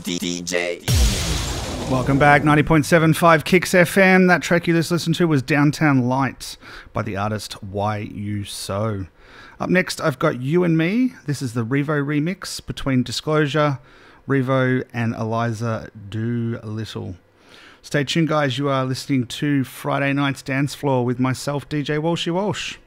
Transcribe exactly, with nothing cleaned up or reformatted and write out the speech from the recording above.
D J. Welcome back, ninety point seven five Kicks F M. That track you just listened to was Downtown Lights by the artist Why You So. Up next, I've got You and Me. This is the Revo remix between Disclosure, Revo and Eliza Doolittle. Stay tuned, guys. You are listening to Friday Night's Dance Floor with myself, D J Walshy Walsh.